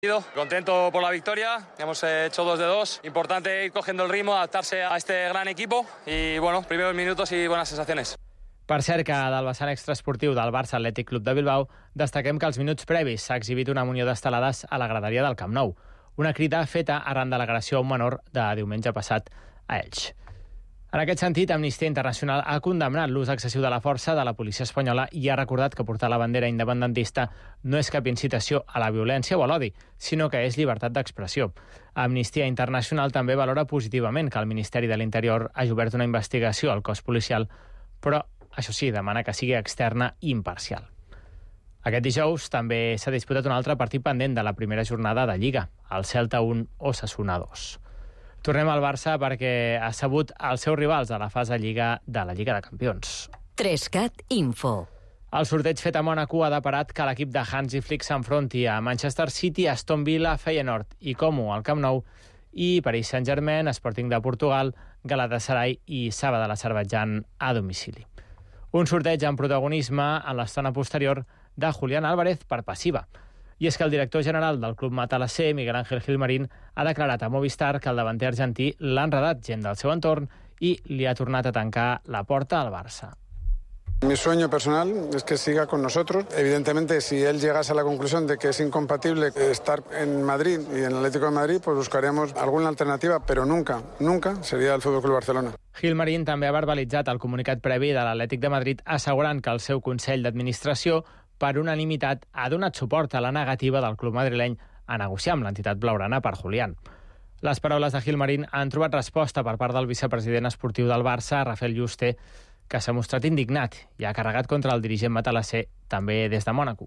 Contento por la victoria, hemos hecho 2 de 2. Importante ir cogiendo el ritmo, adaptarse a este gran equipo y, bueno, primeros minutos y buenas sensaciones. Per cert, que del vessant extraesportiu del Barça Atlètic Club de Bilbao destaquem que als minuts previs s'ha exhibit una munió d'estelades a la graderia del Camp Nou. Una crida feta arran de l'agressió a un menor de diumenge passat a Elx. En aquest sentit, Amnistia Internacional ha condemnat l'ús excessiu de la força de la policia espanyola i ha recordat que portar la bandera independentista no és cap incitació a la violència o a l'odi, sinó que és llibertat d'expressió. Amnistia Internacional també valora positivament que el Ministeri de l'Interior hagi obert una investigació al cos policial, però, això sí, demana que sigui externa i imparcial. Aquest dijous també s'ha disputat un altre partit pendent de la primera jornada de Lliga, el Celta 1, Osasuna 2. Tornem al Barça perquè ha sabut els seus rivals a la fase Lliga de la Lliga de Campions. 3CAT Info. El sorteig fet a Mònaco ha deparat que l'equip de Hansi Flick s'enfronti a Manchester City, Aston Villa, Feyenoord i Como al Camp Nou i Paris Saint-Germain, Sporting de Portugal, Galatasaray i Saba de l'Azerbaidjan a domicili. Un sorteig amb protagonisme en l'estona posterior de Julián Álvarez per passiva. I és que el director general del club matalassé, Miguel Ángel Gilmarín, ha declarat a Movistar que el davanter argentí l'ha enredat gent del seu entorn i li ha tornat a tancar la porta al Barça. Mi sueño personal es que siga con nosotros. Evidentemente, si él llegase a la conclusión de que es incompatible estar en Madrid y en el Atlético de Madrid, pues buscaremos alguna alternativa, pero nunca sería el Fútbol Club Barcelona. Gilmarín també ha verbalitzat el comunicat previ de l'Atlètic de Madrid assegurant que el seu Consell d'Administració per unanimitat ha donat suport a la negativa del club madrileny a negociar amb l'entitat blaugrana per Julián. Les paraules de Gilmarín han trobat resposta per part del vicepresident esportiu del Barça, Rafael Yuste, que s'ha mostrat indignat i ha carregat contra el dirigent matalasser, també des de Mònaco.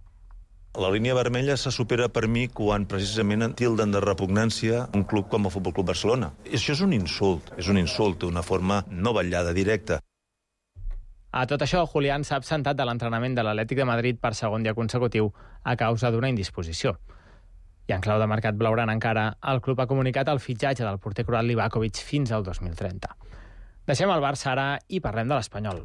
La línia vermella se supera per mi quan precisament tilden de repugnància un club com el Futbol Club Barcelona. I això és un insult d'una forma no vetllada, directa. A tot això, Julián s'ha absentat de l'entrenament de l'Atlètic de Madrid per segon dia consecutiu a causa d'una indisposició. I en clau de mercat blaugrana encara, el club ha comunicat el fitxatge del porter croat Livakovic fins al 2030. Deixem el Barça ara i parlem de l'Espanyol.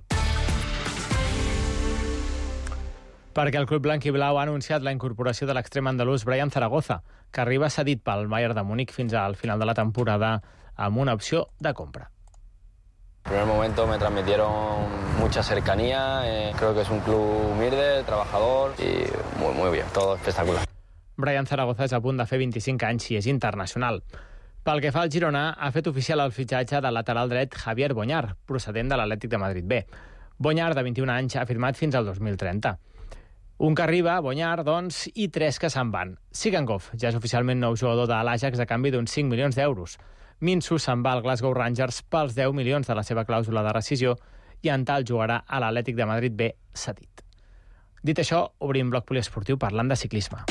Perquè el club blanc i blau ha anunciat la incorporació de l'extrem andalús Brian Zaragoza, que arriba cedit pel Bayern de Múnich fins al final de la temporada amb una opció de compra. En el primer momento me transmitieron mucha cercanía, creo que es un club humilde, trabajador y muy bien, todo espectacular. Brian Zaragoza és a punt de fer 25 anys i és internacional. Pel que fa al Girona, ha fet oficial el fitxatge del lateral dret Javier Boñar, procedent de l'Atlètic de Madrid B. Boñar, de 21 anys, ha firmat fins al 2030. Un que arriba, Boñar, doncs, i 3 que se'n van. Sigankov ja és oficialment nou jugador de l'Ajax a canvi d'uns 5 milions d'euros. Minsu se'n va al Glasgow Rangers pels 10 milions de la seva clàusula de rescisió i Antal jugarà a l'Atlètic de Madrid B cedit. Dit això, obrim bloc poliesportiu parlant de ciclisme.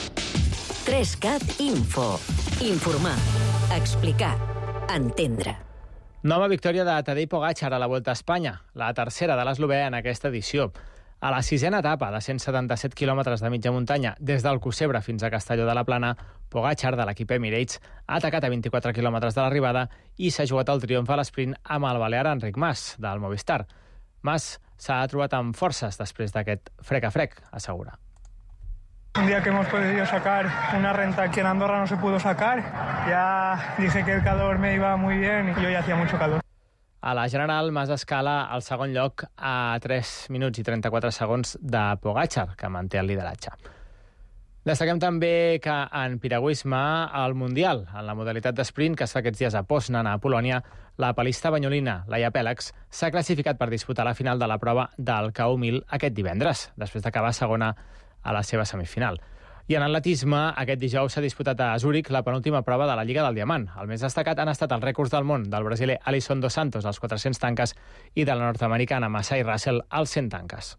3CAT Info. Informar, explicar, entendre. Nova victòria de Tadej Pogačar a la Volta a Espanya, la tercera de l'eslovè en aquesta edició. A la 6a etapa de 177 quilòmetres de mitja muntanya des del Cosebre fins a Castelló de la Plana, Pogačar, de l'equip Emirates, ha atacat a 24 quilòmetres de l'arribada i s'ha jugat el triomf a l'esprint amb el balear Enric Mas, del Movistar. Mas s'ha trobat amb forces després d'aquest frec a frec, assegura. Un día que hemos podido sacar una renta aquí en Andorra no se pudo sacar. Ya dije que el calor me iba muy bien y hoy hacía mucho calor. A la general, Mas escala al segon lloc a 3 minuts i 34 segons de Pogačar, que manté el lideratge. Destaquem també que en piragüisme al Mundial, en la modalitat d'esprint que es fa aquests dies a Poznan, a Polònia, la palista banyolina Laia Pèlex s'ha classificat per disputar la final de la prova del K1000 aquest divendres, després d'acabar segona a la seva semifinal. I en atletisme, aquest dijous s'ha disputat a Zúrich la penúltima prova de la Lliga del Diamant. El més destacat han estat els rècords del món del brasiler Alisson dos Santos als 400 tanques i de la nord-americana Masai Russell als 100 tanques.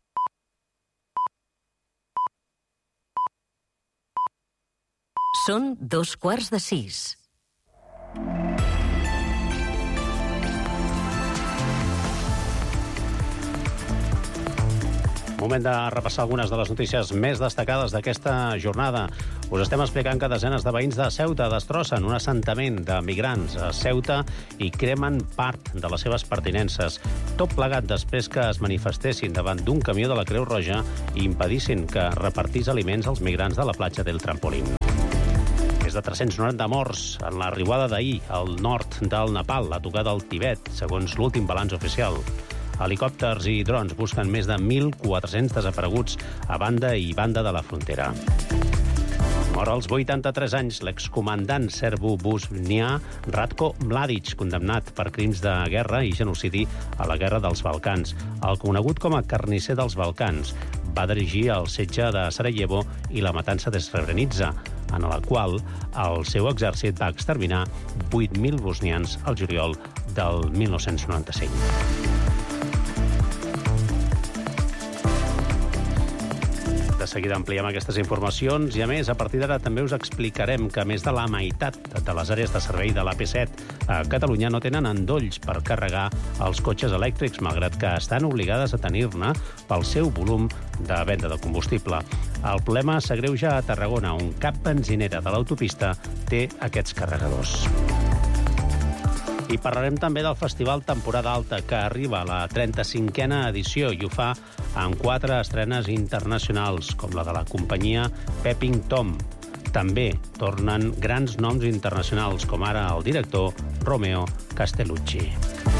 Són 5:15. Moment de repassar algunes de les notícies més destacades d'aquesta jornada. Us estem explicant que desenes de veïns de Ceuta destrossen un assentament de migrants a Ceuta i cremen part de les seves pertinences. Tot plegat després que es manifestessin davant d'un camió de la Creu Roja i impedissin que repartís aliments als migrants de la platja del Trampolín. Més de 390 morts en la riuada d'ahir al nord del Nepal, a tocar del Tibet, segons l'últim balanç oficial. Helicòpters i drons busquen més de 1.400 desapareguts a banda i banda de la frontera. Mor als 83 anys l'excomandant serbo-bosnià Ratko Mladic, condemnat per crims de guerra i genocidi a la Guerra dels Balcans. El conegut com a carnisser dels Balcans va dirigir el setge de Sarajevo i la matança de Srebrenica, en la qual el seu exèrcit va exterminar 8.000 bosnians al juliol del 1995. De seguida ampliem aquestes informacions i, a més, a partir d'ara també us explicarem que més de la meitat de les àrees de servei de l'AP7 a Catalunya no tenen endolls per carregar els cotxes elèctrics, malgrat que estan obligades a tenir-ne pel seu volum de venda de combustible. El problema s'agreuja a Tarragona, on cap benzinera de l'autopista té aquests carregadors. I parlarem també del Festival Temporada Alta, que arriba a la 35a edició i ho fa amb 4 estrenes internacionals, com la de la companyia Peeping Tom. També tornen grans noms internacionals, com ara el director Romeo Castellucci.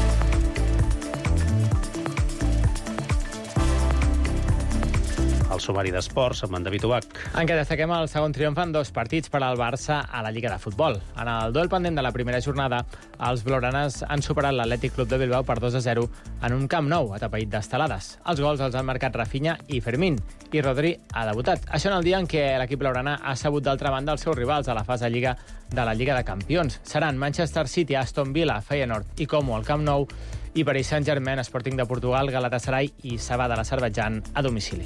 El sumari d'esports amb en David Ubach. En què destaquem el segon triomf en 2 partits per al Barça a la Lliga de Futbol. En el duel pendent de la primera jornada, els blaugranes han superat l'Atlètic Club de Bilbao per 2-0 en un Camp Nou atapeït d'estelades. Els gols els han marcat Rafinha i Fermín, i Rodri ha debutat. Això en el dia en què l'equip blaugrana ha sabut d'altra banda els seus rivals a la fase Lliga de la Lliga de Campions. Seran Manchester City, Aston Villa, Feyenoord i Como al Camp Nou, i Paris Saint-Germain, Sporting de Portugal, Galatasaray i Sabah de l'Azerbaidjan a domicili.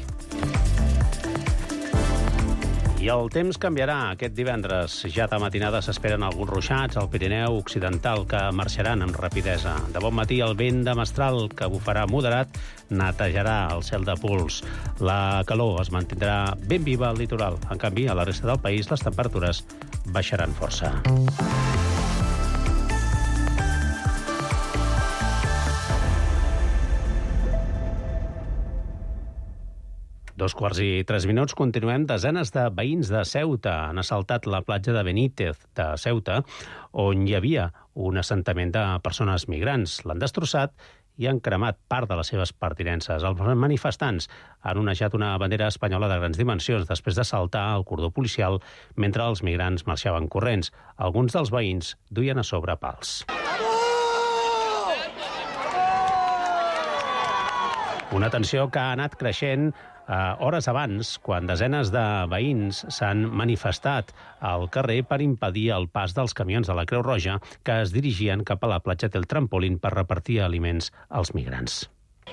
I el temps canviarà aquest divendres. Ja de matinada s'esperen alguns ruixats al Pirineu occidental que marxaran amb rapidesa. De bon matí el vent de mestral, que bufarà moderat, netejarà el cel de pols. La calor es mantindrà ben viva al litoral. En canvi, a la resta del país les temperatures baixaran força. Dos quarts i 3 minuts, continuem. Desenes de veïns de Ceuta han assaltat la platja de Benítez de Ceuta, on hi havia un assentament de persones migrants. L'han destrossat i han cremat part de les seves pertinences. Els manifestants han onejat una bandera espanyola de grans dimensions després de saltar el cordó policial mentre els migrants marxaven corrents. Alguns dels veïns duien a sobre pals. Una tensió que ha anat creixent hores abans, quan desenes de veïns s'han manifestat al carrer per impedir el pas dels camions de la Creu Roja que es dirigien cap a la platja del Trampolín per repartir aliments als migrants.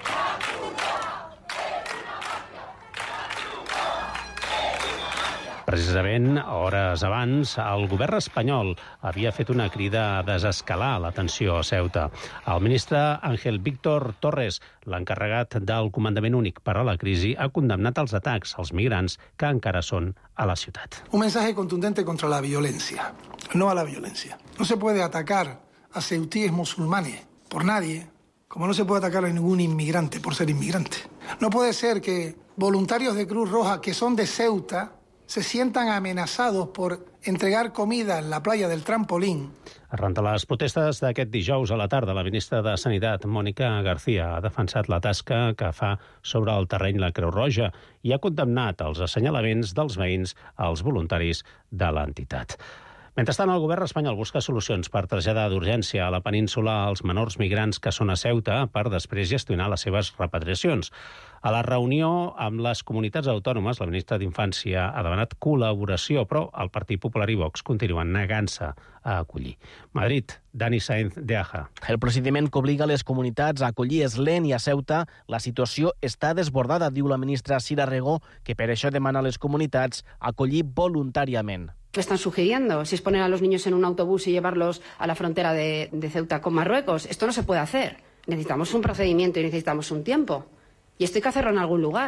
Precisament, hores abans, el govern espanyol havia fet una crida a desescalar la tensió a Ceuta. El ministre Ángel Víctor Torres, l'encarregat del Comandament Únic per a la crisi, ha condemnat els atacs als migrants que encara són a la ciutat. Un mensaje contundente contra la violencia, no a la violencia. No se puede atacar a ceutíes musulmanes por nadie, como no se puede atacar a ningún inmigrante por ser inmigrante. No puede ser que voluntarios de Cruz Roja que son de Ceuta se sientan amenazados por entregar comida en la playa del Trampolín. Arran de les protestes d'aquest dijous a la tarda, la ministra de Sanitat, Mónica García, ha defensat la tasca que fa sobre el terreny la Creu Roja i ha condemnat els assenyalaments dels veïns als voluntaris de l'entitat. Mentrestant, el govern espanyol busca solucions per traslladar d'urgència a la península els menors migrants que són a Ceuta per després gestionar les seves repatriacions. A la reunió amb les comunitats autònomes, la ministra d'Infància ha demanat col·laboració, però el Partit Popular i Vox continuen negant-se a acollir. Madrid, Dani Sáenz de Aja. El procediment que obliga les comunitats a acollir és lent i a Ceuta la situació està desbordada, diu la ministra Sira Rego, que per això demana a les comunitats acollir voluntàriament. ¿Qué están sugiriendo? Si es poner a los niños en un autobús y llevarlos a la frontera de Ceuta con Marruecos. Esto no se puede hacer. Necesitamos un procedimiento y necesitamos un tiempo. Y esto hay que hacerlo en algún lugar.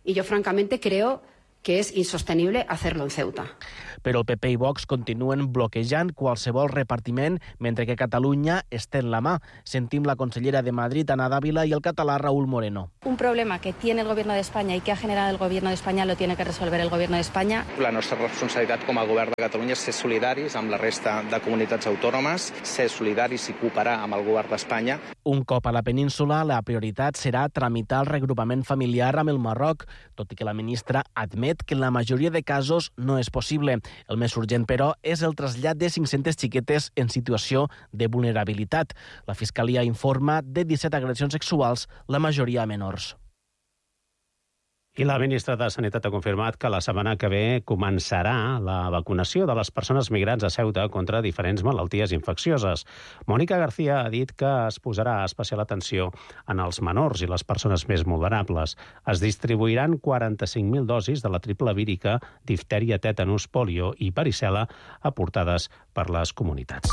Y yo francamente creo que és insostenible hacerlo en Ceuta. Però el PP i Vox continuen bloquejant qualsevol repartiment, mentre que Catalunya estén la mà. Sentim la consellera de Madrid, Ana Dávila, i el català Raúl Moreno. Un problema que tiene el Gobierno de España y que ha generado el Gobierno de España lo tiene que resolver el Gobierno de España. La nostra responsabilitat com a govern de Catalunya és ser solidaris amb la resta de comunitats autònomes, ser solidaris i cooperar amb el govern d'Espanya. Un cop a la península, la prioritat serà tramitar el regrupament familiar amb el Marroc, tot i que la ministra admet que en la majoria de casos no és possible. El més urgent, però, és el trasllat de 500 xiquetes en situació de vulnerabilitat. La Fiscalia informa de 17 agressions sexuals, la majoria a menors. I la ministra de Sanitat ha confirmat que la setmana que ve començarà la vacunació de les persones migrants a Ceuta contra diferents malalties infeccioses. Mònica García ha dit que es posarà especial atenció en els menors i les persones més vulnerables. Es distribuiran 45.000 dosis de la triple vírica, diftèria, tètanus, polio i varicel·la aportades per les comunitats.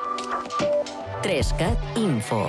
3CAT Info.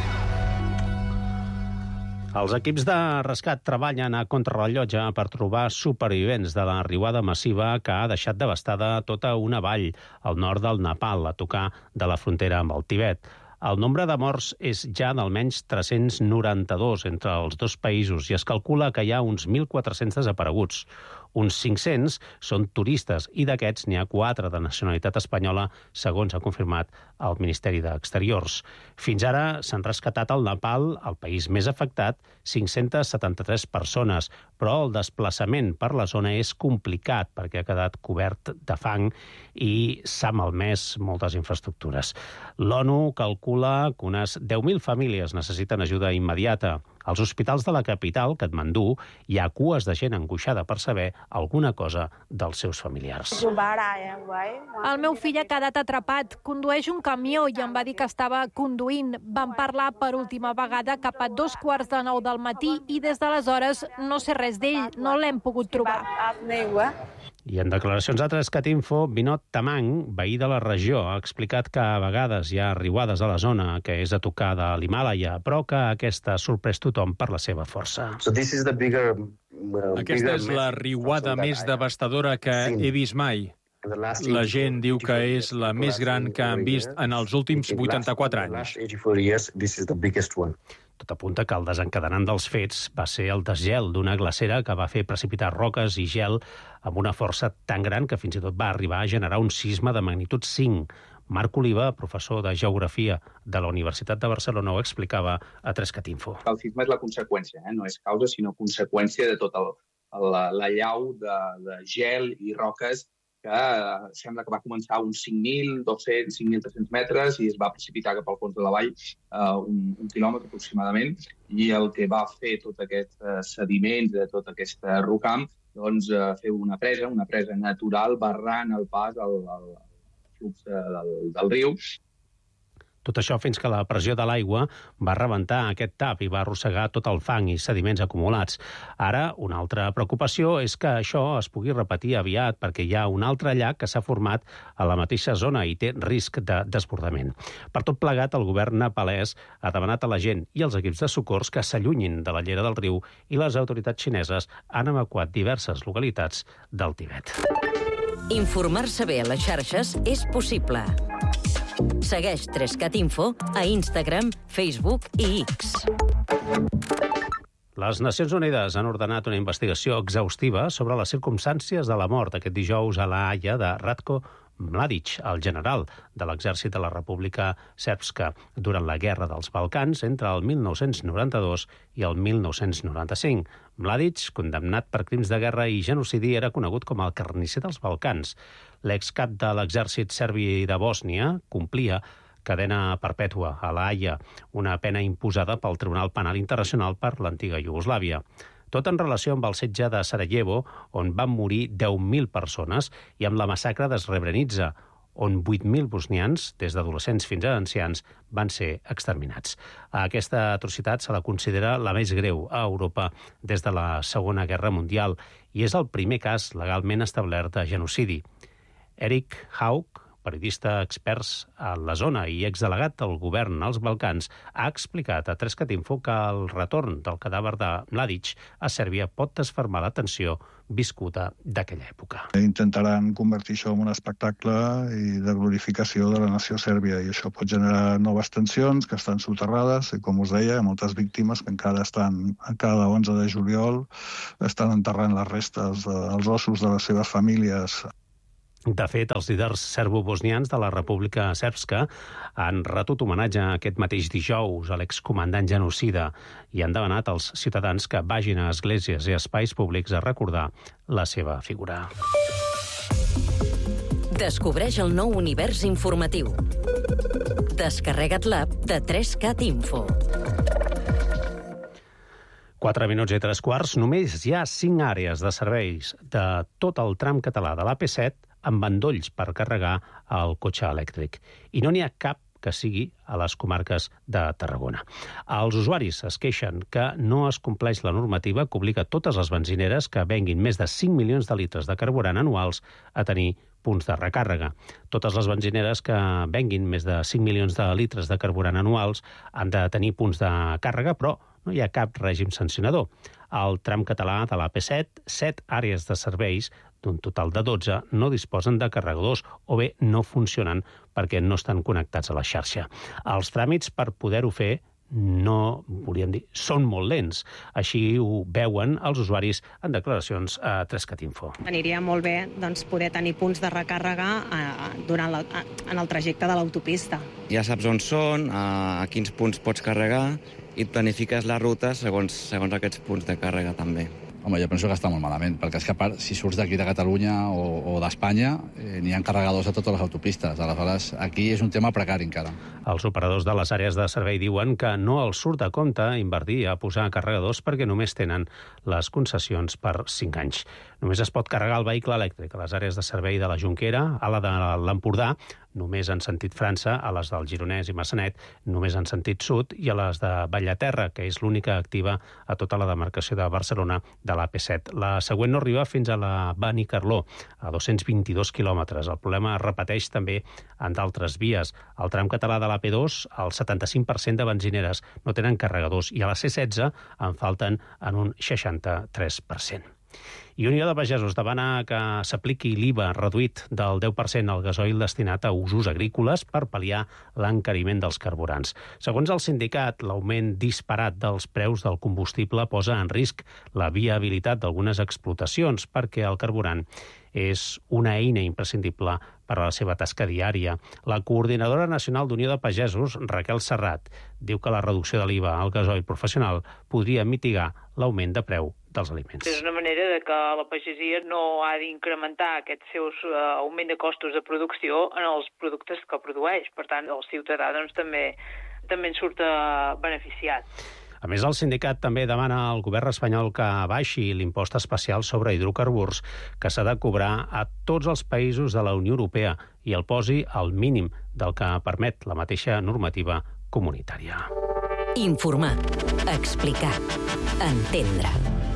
Els equips de rescat treballen a contrarrellotge per trobar supervivents de la riuada massiva que ha deixat devastada tota una vall al nord del Nepal, a tocar de la frontera amb el Tibet. El nombre de morts és ja d'almenys 392 entre els dos països i es calcula que hi ha uns 1.400 desapareguts. Uns 500 són turistes i d'aquests n'hi ha 4 de nacionalitat espanyola, segons ha confirmat el Ministeri d'Exteriors. Fins ara s'han rescatat al Nepal, el país més afectat, 573 persones, però el desplaçament per la zona és complicat perquè ha quedat cobert de fang i s'ha malmès moltes infraestructures. L'ONU calcula que unes 10.000 famílies necessiten ajuda immediata. Als hospitals de la capital, Katmandú, hi ha cues de gent angoixada per saber alguna cosa dels seus familiars. El meu fill ha quedat atrapat. Condueix un camió i em va dir que estava conduint. Vam parlar per última vegada cap a 2:45 del matí i des d'aleshores no sé res d'ell. No l'hem pogut trobar. I en declaracions a 3CAT Info, Vinod Tamang, veí de la regió, ha explicat que a vegades hi ha riuades a la zona, que és a tocar de l'Himàlaia, però que aquesta ha sorprès tothom per la seva força. Aquesta és la riuada més devastadora que he vist mai. La gent diu que és la més gran que han vist en els últims 84 anys. Tot apunta que el desencadenant dels fets va ser el desgel d'una glacera que va fer precipitar roques i gel amb una força tan gran que fins i tot va arribar a generar un sisme de magnitud 5. Marc Oliva, professor de Geografia de la Universitat de Barcelona, ho explicava a 3CAT Info. El sisme és la conseqüència, no és causa, sinó conseqüència de tota la llau de gel i roques que sembla que va començar a uns 5.200, 5.300 metres i es va precipitar cap al fons de la vall un quilòmetre aproximadament, i el que va fer tots aquests sediments de tot aquest rocam, doncs fer una presa natural barrant el pas al flux del riu. Tot això fins que la pressió de l'aigua va rebentar aquest tap i va arrossegar tot el fang i sediments acumulats. Ara, una altra preocupació és que això es pugui repetir aviat perquè hi ha un altre llac que s'ha format a la mateixa zona i té risc de desbordament. Per tot plegat, el govern nepalès ha demanat a la gent i els equips de socors que s'allunyin de la llera del riu i les autoritats xineses han evacuat diverses localitats del Tibet. Informar-se bé a les xarxes és possible. Segueix 3CAT Info a Instagram, Facebook i X. Les Nacions Unides han ordenat una investigació exhaustiva sobre les circumstàncies de la mort aquest dijous a La Haia de Ratko Mladic, el general de l'exèrcit de la República Srpska durant la Guerra dels Balcans entre el 1992 i el 1995. Mladic, condemnat per crims de guerra i genocidi, era conegut com el carnisser dels Balcans. L'excap de l'exèrcit serbi de Bòsnia complia cadena perpètua a La Haia, una pena imposada pel Tribunal Penal Internacional per l'antiga Iugoslàvia. Tot en relació amb el setge de Sarajevo, on van morir 10.000 persones, i amb la massacre de Srebrenica, on 8.000 bosnians, des d'adolescents fins a ancians, van ser exterminats. Aquesta atrocitat se la considera la més greu a Europa des de la Segona Guerra Mundial i és el primer cas legalment establert de genocidi. Eric Haug, periodista experts a la zona i exdelegat del govern als Balcans, ha explicat a 3catinfo que el retorn del cadàver de Mladic a Sèrbia pot desfermar la tensió viscuda d'aquella època. Intentaran convertir això en un espectacle i de glorificació de la nació sèrbia, i això pot generar noves tensions que estan soterrades, i com us deia, hi ha moltes víctimes que encara cada 11 de juliol estan enterrant les restes dels ossos de les seves famílies. De fet, els líders serbo-bosnians de la República Sèrbska han retut homenatge aquest mateix dijous a l'excomandant genocida i han demanat als ciutadans que vagin a esglésies i espais públics a recordar la seva figura. Descobreix el nou univers informatiu. Descarrega't l'app de 3catinfo. 4 minuts i 3 quarts. Només hi ha 5 àrees de serveis de tot el tram català de l'AP7 amb endolls per carregar el cotxe elèctric. I no n'hi ha cap que sigui a les comarques de Tarragona. Els usuaris es queixen que no es compleix la normativa que obliga totes les benzineres que venguin més de 5 milions de litres de carburant anuals a tenir punts de recàrrega. Totes les benzineres que venguin més de 5 milions de litres de carburant anuals han de tenir punts de càrrega, però no hi ha cap règim sancionador. Al tram català de l'AP7, 7 àrees de serveis d'un total de 12 no disposen de carregadors o bé no funcionen perquè no estan connectats a la xarxa. Els tràmits per poder-ho fer són molt lents. Així ho veuen els usuaris en declaracions a 3catinfo. Aniria molt bé poder tenir punts de recàrrega en el trajecte de l'autopista. Ja saps on són, a quins punts pots carregar i et planifiques la ruta segons aquests punts de càrrega també. Home, jo penso que està molt malament, perquè és que a part, si surts d'aquí de Catalunya o d'Espanya, n'hi ha carregadors a totes les autopistes. Aleshores, aquí és un tema precari encara. Els operadors de les àrees de servei diuen que no els surt a compte invertir a posar carregadors perquè només tenen les concessions per 5 anys. Només es pot carregar el vehicle elèctric a les àrees de servei de la Jonquera, a la de l'Empordà, només en sentit França, a les del Gironès i Massanet, només en sentit sud, i a les de Bellaterra, que és l'única activa a tota la demarcació de Barcelona de l'AP7. La següent no arriba fins a la Benicarló, a 222 quilòmetres. El problema es repeteix també en d'altres vies. Al tram català de l'AP2, el 75% de benzineres no tenen carregadors i a la C16 en falten en un 63%. I Unió de Pagesos demana que s'apliqui l'IVA reduït del 10% al gasoil destinat a usos agrícoles per pal·liar l'encariment dels carburants. Segons el sindicat, l'augment disparat dels preus del combustible posa en risc la viabilitat d'algunes explotacions perquè el carburant és una eina imprescindible per a la seva tasca diària. La coordinadora nacional d'Unió de Pagesos, Raquel Serrat, diu que la reducció de l'IVA al gasoil professional podria mitigar l'augment de preu dels aliments. És una manera de que la pagesia no ha d'incrementar aquest seu augment de costos de producció en els productes que produeix. Per tant, el ciutadà també en surt beneficiat. A més, el sindicat també demana al govern espanyol que baixi l'impost especial sobre hidrocarburs que s'ha de cobrar a tots els països de la Unió Europea i el posi al mínim del que permet la mateixa normativa comunitària. Informar, explicar, entendre.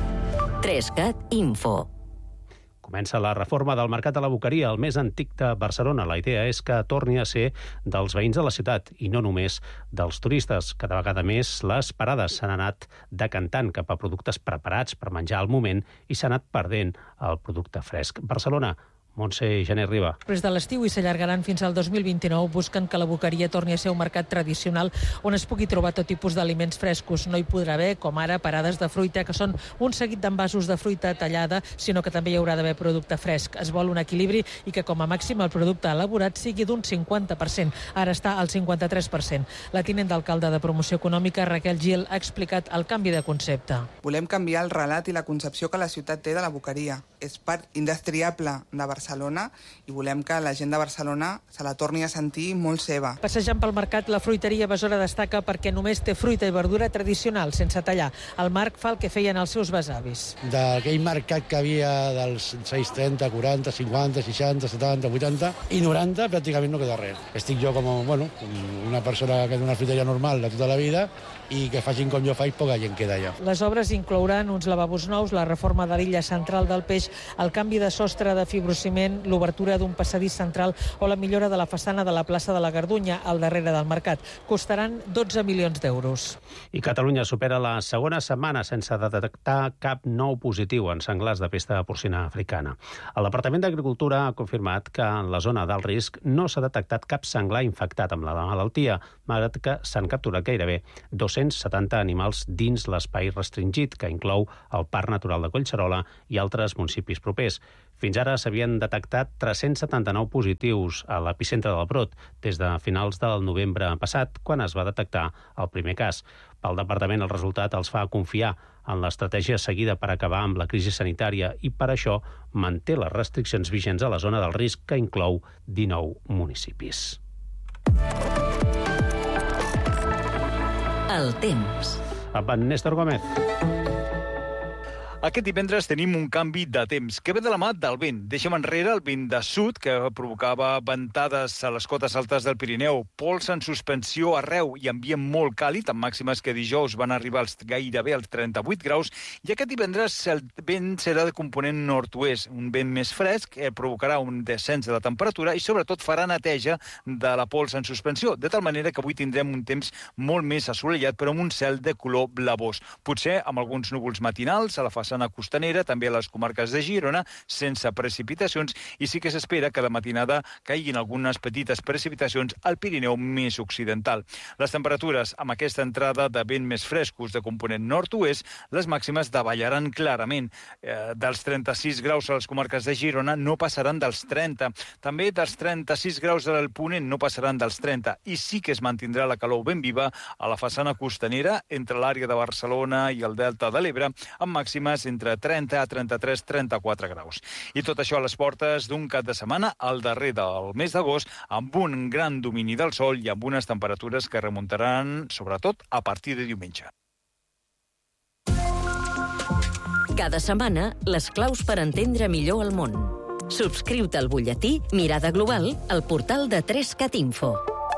3catinfo. Comença la reforma del mercat de la Boqueria, el més antic de Barcelona. La idea és que torni a ser dels veïns de la ciutat i no només dels turistes. Cada vegada més les parades s'han anat decantant cap a productes preparats per menjar al moment i s'ha anat perdent el producte fresc. Barcelona, Montse Gené Riba. Després de l'estiu i s'allargaran fins al 2029, busquen que la Boqueria torni a ser un mercat tradicional on es pugui trobar tot tipus d'aliments frescos. No hi podrà haver, com ara, parades de fruita, que són un seguit d'envasos de fruita tallada, sinó que també hi haurà d'haver producte fresc. Es vol un equilibri i que, com a màxim, el producte elaborat sigui d'un 50%. Ara està al 53%. La tinent d'alcalde de Promoció Econòmica, Raquel Gil, ha explicat el canvi de concepte. Volem canviar el relat i la concepció que la ciutat té de la Boqueria. És part indestriable de Barcelona i volem que la gent de Barcelona se la torni a sentir molt seva. Passejant pel mercat, la fruiteria Besora destaca perquè només té fruita i verdura tradicional, sense tallar. El Marc fa el que feien els seus besavis. D'aquell mercat que havia dels 6,30, 40, 50, 60, 70, 80 i 90 pràcticament no queda res. Estic jo com una persona que té una fruiteria normal de tota la vida i que facin com jo faig, poca gent queda allà. Les obres inclouran uns lavabos nous, la reforma de l'illa central del Peix, el canvi de sostre de fibrociment ciment, l'obertura d'un passadís central o la millora de la façana de la plaça de la Gardunya, al darrere del mercat. Costaran 12 milions d'euros. I Catalunya supera la segona setmana sense detectar cap nou positiu en senglars de pesta porcina africana. El Departament d'Agricultura ha confirmat que en la zona d'alt risc no s'ha detectat cap senglar infectat amb la malaltia, malgrat que s'han capturat gairebé 270 animals dins l'espai restringit, que inclou el Parc Natural de Collserola i altres municipis propers. Fins ara s'havien detectat 379 positius a l'epicentre del brot des de finals del novembre passat, quan es va detectar el primer cas. Pel departament el resultat els fa confiar en l'estratègia seguida per acabar amb la crisi sanitària i per això manté les restriccions vigents a la zona del risc, que inclou 19 municipis. El temps. Amb en Néstor Gómez. Aquest divendres tenim un canvi de temps que ve de la mà del vent. Deixem enrere el vent de sud, que provocava ventades a les cotes altes del Pirineu, pols en suspensió arreu i ambient molt càlid, amb màximes que dijous van arribar gairebé als 38 graus, i aquest divendres el vent serà de component nord-oest, un vent més fresc, que provocarà un descens de la temperatura i sobretot farà neteja de la pols en suspensió, de tal manera que avui tindrem un temps molt més assolellat, però amb un cel de color blavós. Potser amb alguns núvols matinals a la façana costanera, també a les comarques de Girona, sense precipitacions, i sí que s'espera que de matinada caiguin algunes petites precipitacions al Pirineu més occidental. Les temperatures, amb aquesta entrada de vent més frescos de component nord-oest, les màximes davallaran clarament. Dels 36 graus a les comarques de Girona no passaran dels 30. També dels 36 graus del Ponent no passaran dels 30. I sí que es mantindrà la calor ben viva a la façana costanera, entre l'àrea de Barcelona i el Delta de l'Ebre, amb màximes entre 30 a 33, 34 graus. I tot això a les portes d'un cap de setmana al darrer del mes d'agost, amb un gran domini del sol i amb unes temperatures que remuntaran, sobretot, a partir de diumenge. Cada setmana, les claus per entendre millor el món. Subscriu-te al butlletí Mirada Global al portal de 3cat Info.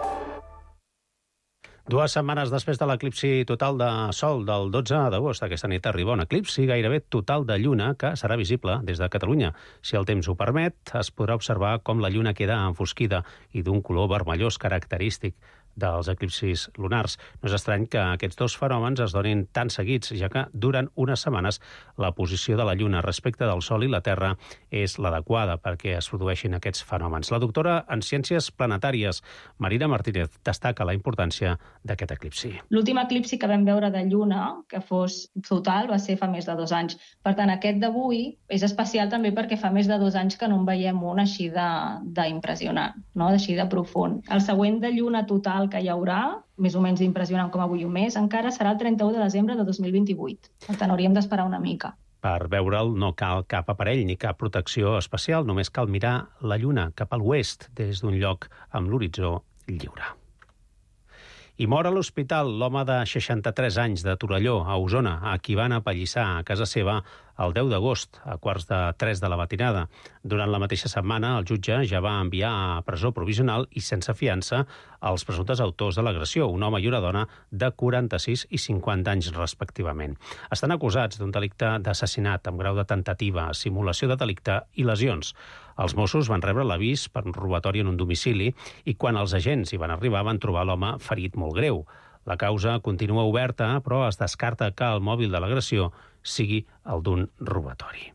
2 setmanes després de l'eclipsi total de Sol del 12 d'agost, aquesta nit arriba un eclipsi gairebé total de Lluna que serà visible des de Catalunya. Si el temps ho permet, es podrà observar com la Lluna queda enfosquida i d'un color vermellós característic dels eclipsis lunars. No és estrany que aquests dos fenòmens es donin tan seguits, ja que durant unes setmanes la posició de la Lluna respecte del Sol i la Terra és l'adequada perquè es produeixin aquests fenòmens. La doctora en Ciències Planetàries, Marina Martínez, destaca la importància d'aquest eclipsi. L'últim eclipsi que vam veure de Lluna, que fos total, va ser fa més de 2 anys. Per tant, aquest d'avui és especial també perquè fa més de 2 anys que no en veiem un així d'impressionant, no? Així de profund. El següent de Lluna total que hi haurà, més o menys impressionant com avui un mes, encara serà el 31 de desembre de 2028. Per tant, hauríem d'esperar una mica. Per veure'l no cal cap aparell ni cap protecció especial, només cal mirar la Lluna cap a l'oest des d'un lloc amb l'horitzó lliure. I mor a l'hospital l'home de 63 anys de Torelló, a Osona, a qui van apallissar a casa seva el 10 d'agost, a 2:45 de la matinada. Durant la mateixa setmana, el jutge ja va enviar a presó provisional i sense fiança els presumptes autors de l'agressió, un home i una dona de 46 i 50 anys respectivament. Estan acusats d'un delicte d'assassinat amb grau de tentativa, simulació de delicte i lesions. Els Mossos van rebre l'avís per un robatori en un domicili i quan els agents hi van arribar van trobar l'home ferit molt greu. La causa continua oberta, però es descarta que el mòbil de l'agressió sigui el d'un robatori.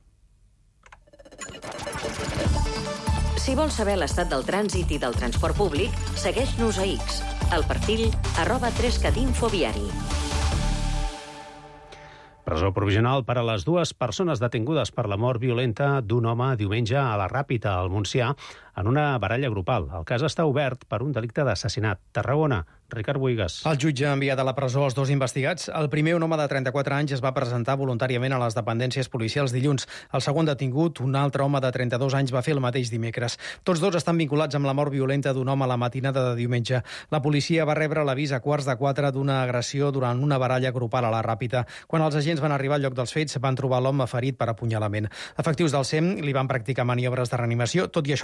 Si vols saber l'estat del trànsit i del transport públic, segueix-nos a X, al perfil @3catinfoviari. Presó provisional per a les 2 persones detingudes per la mort violenta d'un home diumenge a la Ràpita, al Montsià, en una baralla grupal. El cas està obert per un delicte d'assassinat. Tarragona, Ricard Buigas. El jutge ha enviat a la presó els 2 investigats. El primer, un home de 34 anys, es va presentar voluntàriament a les dependències policials dilluns. El segon detingut, un altre home de 32 anys, va fer el mateix dimecres. Tots 2 estan vinculats amb la mort violenta d'un home a la matinada de diumenge. La policia va rebre l'avís a 3:15 d'una agressió durant una baralla grupal a la Ràpita. Quan els agents van arribar al lloc dels fets, van trobar l'home ferit per apunyalament. Efectius del SEM li van practicar maniobres de reanimació. Tot i això, la víctima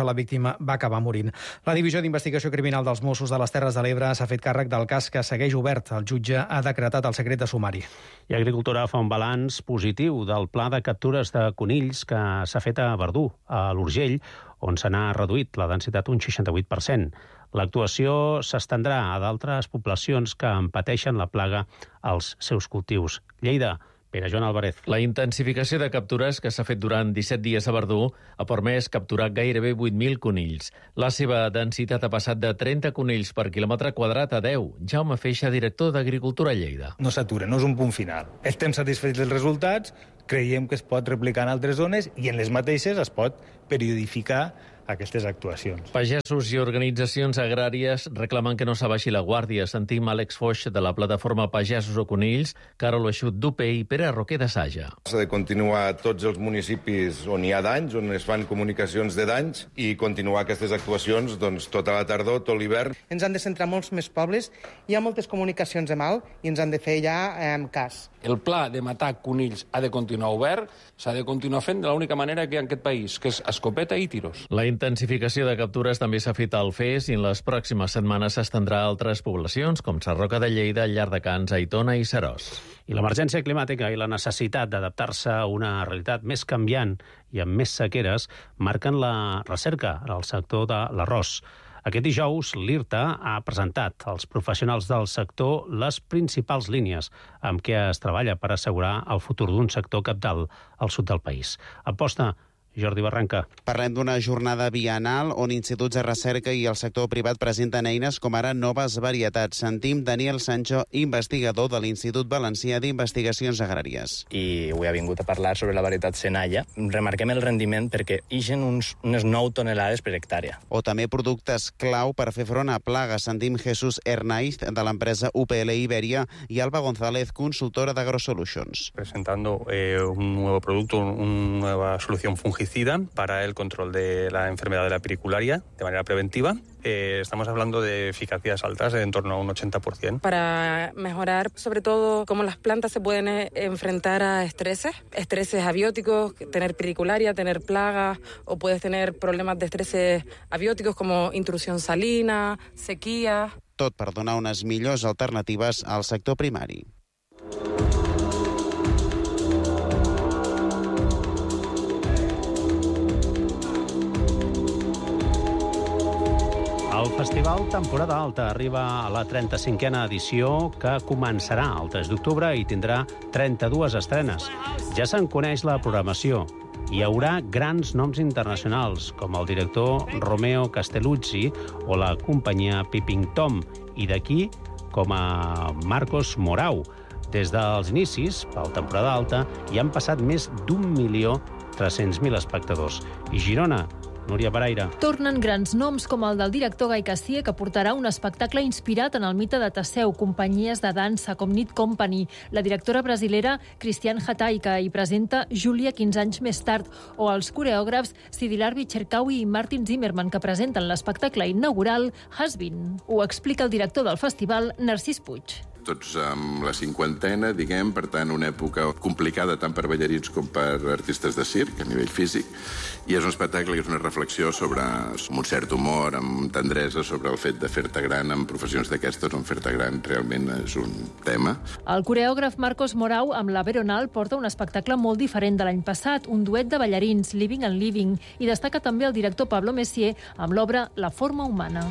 víctima va acabar morint. La Divisió d'Investigació Criminal dels Mossos de les Terres de l'Ebre s'ha fet càrrec del cas que segueix obert. El jutge ha decretat el secret de sumari. I Agricultura fa un balanç positiu del pla de captures de conills que s'ha fet a Verdú, a l'Urgell, on se n'ha reduït la densitat un 68%. L'actuació s'estendrà a d'altres poblacions que en pateixen la plaga als seus cultius. Lleida, Pere Joan Álvarez. La intensificació de captures que s'ha fet durant 17 dies a Verdú ha permès capturar gairebé 8.000 conills. La seva densitat ha passat de 30 conills per quilòmetre quadrat a 10. Jaume Feixa, director d'Agricultura a Lleida. No s'atura, no és un punt final. Estem satisfets dels resultats, creiem que es pot replicar en altres zones i en les mateixes es pot periodificar aquestes actuacions. Pagesos i organitzacions agràries reclamen que no s'abaixi la guàrdia. Sentim Àlex Foix, de la plataforma Pagesos o Conills, Carol Eixut d'UP i Pere Roquer de Saja. S'ha de continuar a tots els municipis on hi ha danys, on es fan comunicacions de danys, i continuar aquestes actuacions tota la tardor, tot l'hivern. Ens han de centrar molts més pobles, hi ha moltes comunicacions de mal i ens han de fer ja cas. El pla de matar conills ha de continuar obert, s'ha de continuar fent de l'única manera que hi ha en aquest país, que és escopeta i tiros. La intensificació de captures també s'ha fet al FES i en les pròximes setmanes s'estendrà a altres poblacions, com Sarroca de Lleida, Llardecans, Aitona i Seròs. I l'emergència climàtica i la necessitat d'adaptar-se a una realitat més canviant i amb més sequeres marquen la recerca al sector de l'arròs. Aquest dijous, l'IRTA ha presentat als professionals del sector les principals línies amb què es treballa per assegurar el futur d'un sector cabdal al sud del país. Aposta Jordi Barranca. Parlem d'una jornada bienal on instituts de recerca i el sector privat presenten eines com ara noves varietats. Sentim Daniel Sancho, investigador de l'Institut Valencià d'Investigacions Agràries. I avui ha vingut a parlar sobre la varietat Senalla. Remarquem el rendiment perquè ixen unes 9 tonelades per hectàrea. O també productes clau per fer front a plagues. Sentim Jesús Hernaiz, de l'empresa UPL Iberia, i Alba González, consultora d'AgroSolutions. Presentando un nuevo producto, una nueva solución fungicida para el control de la enfermedad de la piricularia de manera preventiva. Estamos hablando de eficacias altas, en torno a un 80%. Para mejorar, sobre todo, cómo las plantas se pueden enfrentar a estreses abióticos, tener piricularia, tener plagas, o puedes tener problemas de estreses abióticos como intrusión salina, sequía. Tot per donar unes millors alternatives al sector primari. El Festival Temporada Alta arriba a la 35a edició, que començarà el 3 d'octubre i tindrà 32 estrenes. Ja se'n coneix la programació. Hi haurà grans noms internacionals, com el director Romeo Castelluzzi o la companyia Peeping Tom, i d'aquí com a Marcos Morau. Des dels inicis, pel Temporada Alta, hi han passat més d'1.300.000 espectadors. I Girona, Núria Paraire. Tornen grans noms com el del director Gai Cassier, que portarà un espectacle inspirat en el mite de Teseu, companyies de dansa com Knit Company, la directora brasilera Cristiane Hatay, que hi presenta Júlia 15 anys més tard, o els coreògrafs Sidilar Bicherkawi i Martin Zimmerman, que presenten l'espectacle inaugural Has Been. Ho explica el director del festival, Narcís Puig. Tots amb la cinquantena, diguem, per tant, una època complicada tant per ballarins com per artistes de circ, a nivell físic, i és un espectacle que és una reflexió sobre, amb un cert humor, amb tendresa, sobre el fet de fer-te gran en professions d'aquestes, on fer-te gran realment és un tema. El coreògraf Marcos Morau, amb la Veronal, porta un espectacle molt diferent de l'any passat, un duet de ballarins, Living and Living, i destaca també el director Pablo Messier amb l'obra La forma humana.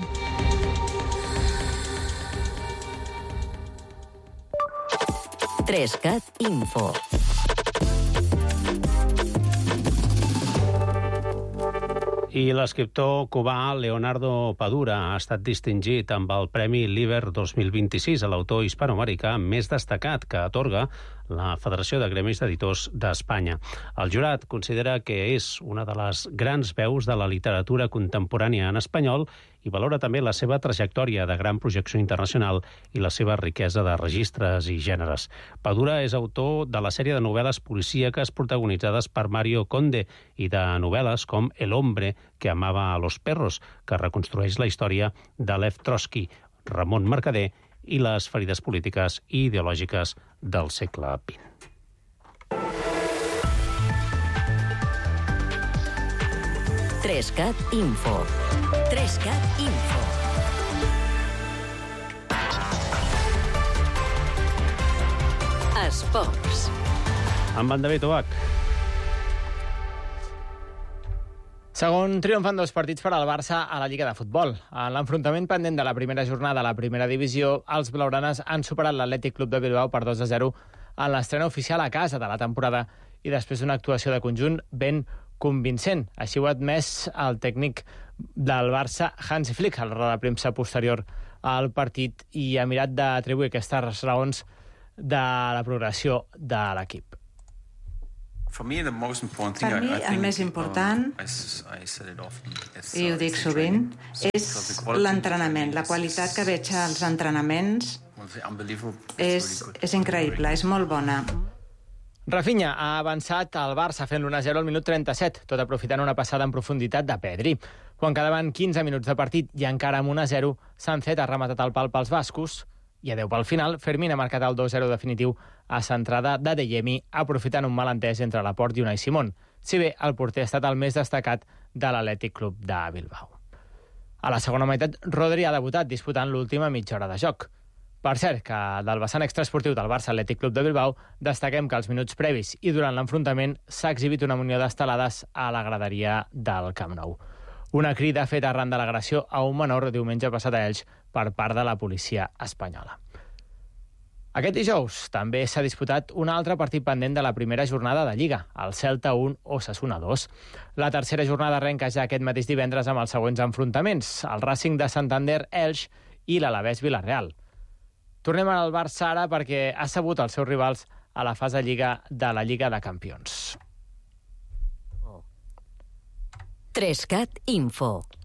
Trescat Info. I l'escriptor cubà Leonardo Padura ha estat distingit amb el Premi Liber 2026 a l'autor hispanoamericà més destacat que atorga la Federació de Gremis d'Editors d'Espanya. El jurat considera que és una de les grans veus de la literatura contemporània en espanyol i valora també la seva trajectòria de gran projecció internacional i la seva riquesa de registres i gèneres. Padura és autor de la sèrie de novel·les policíaques protagonitzades per Mario Conde i de novel·les com El hombre que amava a los perros, que reconstrueix la història de Lev Trotsky, Ramon Mercader i les ferides polítiques i ideològiques del segle XX. 3CAT Info. 3CAT Info. Esports. Amb en David Obac. Segon triomf en 2 partits per al Barça a la Lliga de Futbol. En l'enfrontament pendent de la primera jornada a la primera divisió, els blaugranes han superat l'Atlètic Club de Bilbao per 2-0 en l'estrena oficial a casa de la temporada i després d'una actuació de conjunt ben convincent. Així ho ha admès el tècnic del Barça, Hansi Flick, a la roda de premsa posterior al partit, i ha mirat d'atribuir aquestes raons de la progressió de l'equip. Per mi, el més important, i ho dic sovint, és l'entrenament. La qualitat que veig als entrenaments és increïble, és molt bona. Rafinha ha avançat al Barça fent l'1-0 al minut 37, tot aprofitant una passada en profunditat de Pedri. Quan quedaven 15 minuts de partit i encara amb 1-0, Sánchez ha rematat el pal pels bascos, i a 10 pel final, Fermín ha marcat el 2-0 definitiu a centrada de Adeyemi, aprofitant un malentès entre Laporte i Unai Simón, si bé el porter ha estat el més destacat de l'Atlètic Club de Bilbao. A la segona meitat, Rodri ha debutat disputant l'última mitja hora de joc. Per cert, que del vessant extraesportiu del Barça Atlètic Club de Bilbao destaquem que als minuts previs i durant l'enfrontament s'ha exhibit una munió d'estelades a la graderia del Camp Nou. Una crida feta arran de l'agressió a un menor diumenge passat a Elx per part de la policia espanyola. Aquest dijous també s'ha disputat un altre partit pendent de la primera jornada de Lliga, el Celta 1, Osasuna 2. La tercera jornada arrenca ja aquest mateix divendres amb els següents enfrontaments, el Racing de Santander, Elx i l'Alavés Vila-real. Tornem al Barça ara perquè ha sabut els seus rivals a la fase Lliga de la Lliga de Campions. 3CAT Info.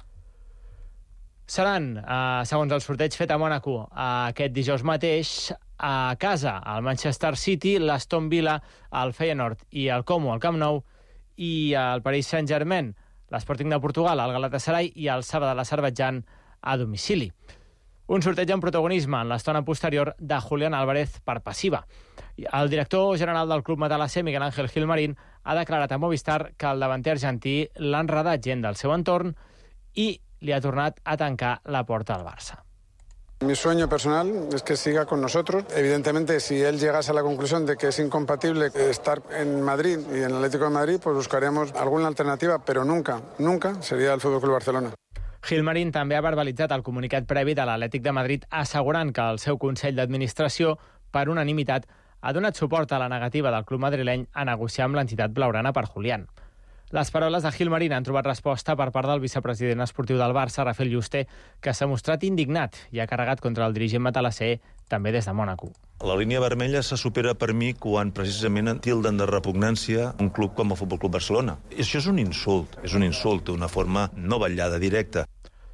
Seran, segons el sorteig fet a Mònaco aquest dijous mateix, a casa el Manchester City, l'Aston Villa, el Feyenoord i el Como al Camp Nou, i el Paris Saint-Germain, l'Sporting de Portugal, el Galatasaray i el Saba de l'Azerbaidjan a domicili. Un sorteig amb protagonisme en l'estona posterior de Julián Álvarez per passiva. El director general del club matalasser, Miguel Ángel Gilmarín, ha declarat a Movistar que el davanter argentí l'ha enredat gent del seu entorn i li ha tornat a tancar la porta al Barça. Mi sueño personal es que siga con nosotros. Evidentemente, si él llegase a la conclusión de que es incompatible estar en Madrid y en el Atlético de Madrid, pues buscaríamos alguna alternativa, pero nunca sería el Fútbol Club Barcelona. Gilmarín també ha verbalitzat el comunicat previ de l'Atlètic de Madrid assegurant que el seu Consell d'Administració, per unanimitat, ha donat suport a la negativa del club madrileny a negociar amb l'entitat blaugrana per Julián. Les paraules de Gilmarín han trobat resposta per part del vicepresident esportiu del Barça, Rafael Yuste, que s'ha mostrat indignat i ha carregat contra el dirigent matalasser també des de Mònaco. La línia vermella se supera per mi quan precisament tilden de repugnància un club com el Futbol Club Barcelona. Això és un insult, una forma no vetllada, directa.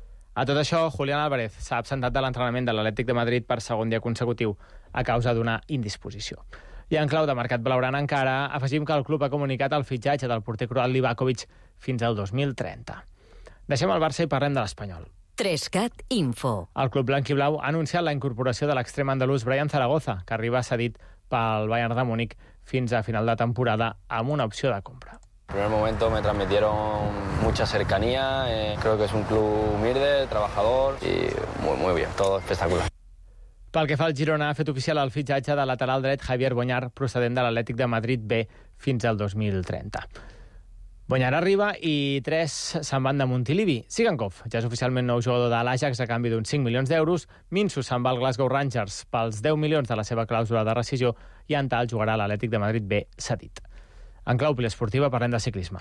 A tot això, Julián Álvarez s'ha absentat de l'entrenament de l'Atlètic de Madrid per segon dia consecutiu a causa d'una indisposició. I en clau de mercat blaugrana encara, afegim que el club ha comunicat el fitxatge del porter croat Livakovic fins al 2030. Deixem el Barça i parlem de l'Espanyol. 3CAT Info. El club blanc i blau ha anunciat la incorporació de l'extrem andalús Brian Zaragoza, que arriba cedit pel Bayern de Múnich fins a final de temporada amb una opció de compra. En el primer momento me transmitieron mucha cercanía, creo que es un club humilde, trabajador y muy bien, todo espectacular. Pel que fa al Girona, ha fet oficial el fitxatge de lateral dret Javier Boñar, procedent de l'Atlètic de Madrid B, fins al 2030. Boñar arriba i 3 se'n van de Montilivi. Sigankov ja és oficialment nou jugador de l'Ajax a canvi d'uns 5 milions d'euros, Minsu se'n va al Glasgow Rangers pels 10 milions de la seva clàusula de rescissió i Antal jugarà a l'Atlètic de Madrid B cedit. En clau poliesportiva parlem de ciclisme.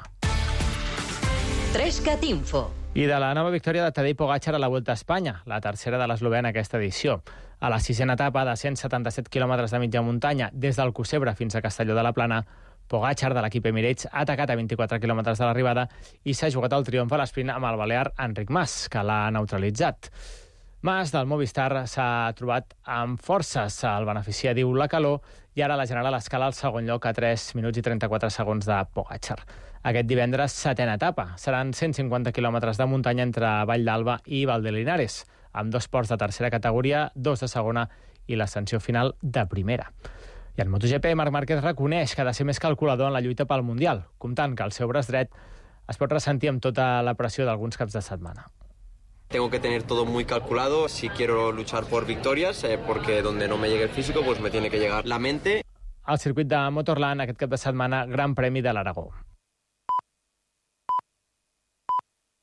3CAT Info. I de la nova victòria de Tadej Pogačar a la Volta a Espanya, la tercera de l'eslovè en aquesta edició. A la 6a etapa de 177 quilòmetres de mitja muntanya, des del Cosebre fins a Castelló de la Plana, Pogačar de l'equip Emirates ha atacat a 24 quilòmetres de l'arribada i s'ha jugat el triomf a l'esprint amb el balear Enric Mas, que l'ha neutralitzat. Mas, del Movistar, s'ha trobat amb forces. El beneficia, diu, la calor, i ara la General escala al segon lloc a 3 minuts i 34 segons de Pogačar. Aquest divendres, 7a etapa. Seran 150 quilòmetres de muntanya entre Vall d'Alba i Valdelinares, amb 2 ports de tercera categoria, 2 de segona i l'ascensió final de primera. I en MotoGP, Marc Márquez reconeix que ha de ser més calculador en la lluita pel Mundial, comptant que el seu braç dret es pot ressentir amb tota la pressió d'alguns caps de setmana. Tengo que tener todo muy calculado si quiero luchar por victorias, porque donde no me llegue el físico, pues me tiene que llegar la mente. Al circuit de Motorland, aquest cap de setmana, Gran Premi de l'Aragó.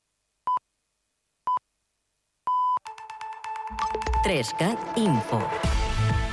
Trescat Info.